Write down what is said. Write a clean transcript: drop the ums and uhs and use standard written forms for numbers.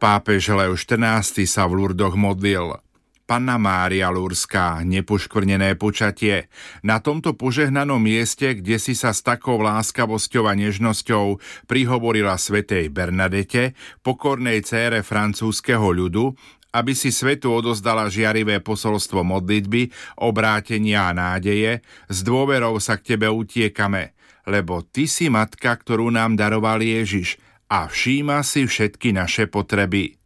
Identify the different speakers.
Speaker 1: Pápež Leo XIV sa v Lurdoch modlil. Panna Mária Lurská, nepoškvrnené počatie. Na tomto požehnanom mieste, kde si sa s takou láskavosťou a nežnosťou prihovorila svätej Bernadete, pokornej dcére francúzskeho ľudu, aby si svetu odozdala žiarivé posolstvo modlitby, obrátenia a nádeje, s dôverou sa k tebe utiekame, lebo ty si matka, ktorú nám daroval Ježiš a všíma si všetky naše potreby.